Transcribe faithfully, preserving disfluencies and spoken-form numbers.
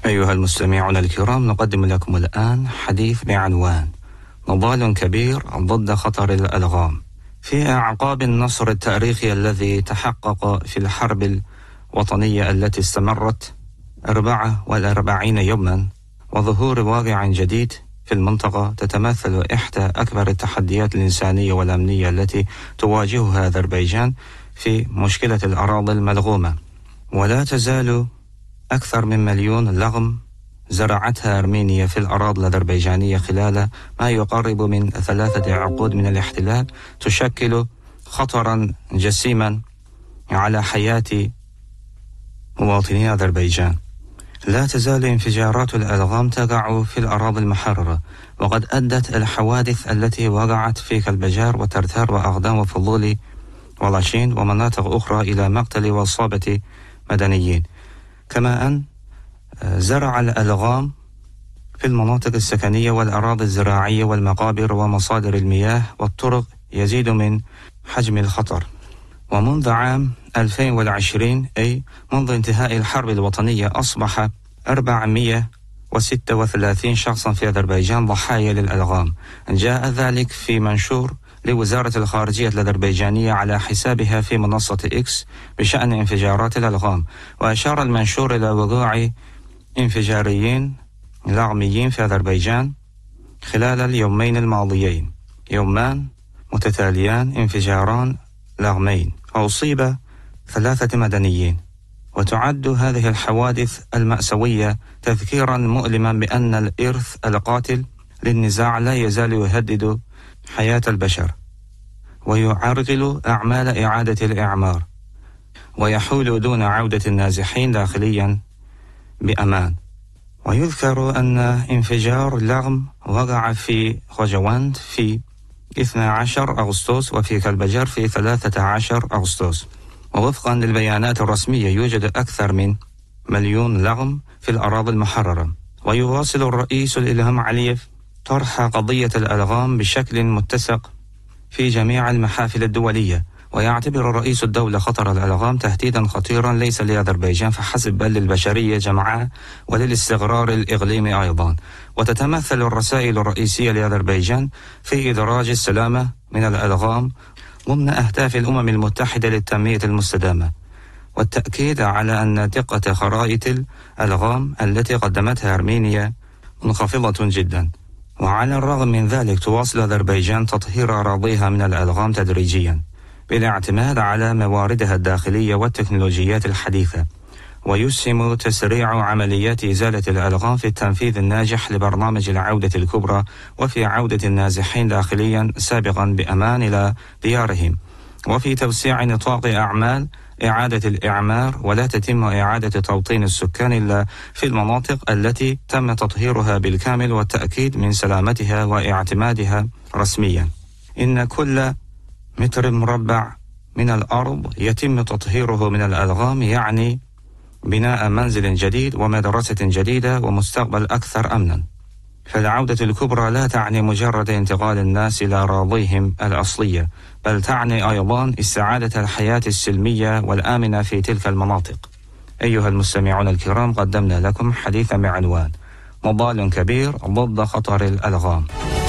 أيها المستمعون الكرام، نقدم لكم الآن حديث بعنوان نضال كبير ضد خطر الألغام. في أعقاب النصر التاريخي الذي تحقق في الحرب الوطنية التي استمرت أربعة والأربعين يوما وظهور واقع جديد في المنطقة، تتمثل إحدى أكبر التحديات الإنسانية والأمنية التي تواجهها أذربيجان في مشكلة الأراضي الملغومة. ولا تزال أكثر من مليون لغم زرعتها أرمينيا في الأراضي الأذربيجانية خلال ما يقرب من ثلاثة عقود من الاحتلال، تشكل خطرا جسيما على حياة مواطني أذربيجان. لا تزال انفجارات الألغام تقع في الأراضي المحررة، وقد أدت الحوادث التي وقعت في كلبجار وترتار وأغدام وفضولي ولاشين ومناطق أخرى إلى مقتل وإصابة مدنيين. كما أن زرع الألغام في المناطق السكنية والأراضي الزراعية والمقابر ومصادر المياه والطرق يزيد من حجم الخطر. ومنذ عام ألفين وعشرين، أي منذ انتهاء الحرب الوطنية، أصبح أربعمئة وستة وثلاثين شخصا في أذربيجان ضحايا للألغام. جاء ذلك في منشور لوزارة الخارجية الأذربيجانية على حسابها في منصة إكس بشأن انفجارات الألغام، وأشار المنشور إلى وقوع انفجاريين لغميين في أذربيجان خلال اليومين الماضيين، يومان متتاليان انفجاران لغمين، وأصيب ثلاثة مدنيين. وتعد هذه الحوادث المأساوية تذكيرا مؤلما بأن الإرث القاتل للنزاع لا يزال يهدد حياة البشر ويعرقل أعمال إعادة الإعمار، ويحول دون عودة النازحين داخليا بأمان. ويذكر أن انفجار لغم وقع في خوجواند في اثني عشر أغسطس وفي كلبجار في ثلاثة عشر أغسطس. ووفقا للبيانات الرسمية يوجد أكثر من مليون لغم في الأراضي المحررة. ويواصل الرئيس الإلهام علييف طرح قضية الألغام بشكل متسق في جميع المحافل الدولية، ويعتبر رئيس الدولة خطر الألغام تهديدا خطيرا ليس لأذربيجان فحسب بل للبشرية جمعاء وللاستقرار الإقليمي أيضا. وتتمثل الرسائل الرئيسية لأذربيجان في إدراج السلامة من الألغام ضمن أهداف الأمم المتحدة للتنمية المستدامة، والتأكيد على أن دقة خرائط الألغام التي قدمتها أرمينيا منخفضة جدا. وعلى الرغم من ذلك تواصل أذربيجان تطهير أراضيها من الألغام تدريجيا بالاعتماد على مواردها الداخلية والتكنولوجيات الحديثة، ويسهم تسريع عمليات إزالة الألغام في التنفيذ الناجح لبرنامج العودة الكبرى وفي عودة النازحين داخليا سابقا بأمان إلى ديارهم، وفي توسيع نطاق أعمال إعادة الإعمار. ولا تتم إعادة توطين السكان إلا في المناطق التي تم تطهيرها بالكامل والتأكيد من سلامتها واعتمادها رسميا. إن كل متر مربع من الأرض يتم تطهيره من الألغام يعني بناء منزل جديد ومدرسة جديدة ومستقبل أكثر أمنا. فالعودة الكبرى لا تعني مجرد انتقال الناس إلى أراضيهم الأصلية، بل تعني أيضا استعادة الحياة السلمية والآمنة في تلك المناطق. أيها المستمعون الكرام، قدمنا لكم حديثا بعنوان نضال كبير ضد خطر الألغام.